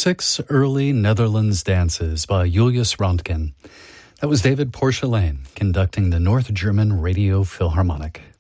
6 Early Netherlands Dances by Julius Röntgen. That was David Porcelain conducting the North German Radio Philharmonic.